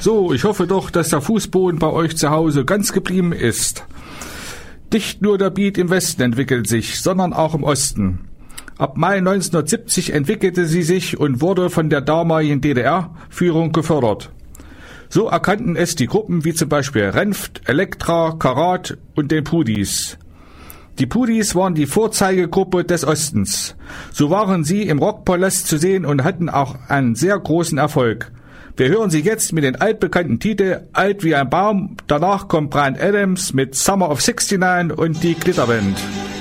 So, ich hoffe doch, dass der Fußboden bei euch zu Hause ganz geblieben ist. Nicht nur der Beat im Westen entwickelt sich, sondern auch im Osten. Ab Mai 1970 entwickelte sie sich und wurde von der damaligen DDR-Führung gefördert. So erkannten es die Gruppen wie zum Beispiel Renft, Elektra, Karat und den Pudis. Die Pudis waren die Vorzeigegruppe des Ostens. So waren sie im Rockpalast zu sehen und hatten auch einen sehr großen Erfolg. Wir hören sie jetzt mit den altbekannten Titel Alt wie ein Baum. Danach kommt Bryan Adams mit Summer of '69 und die Glitterband.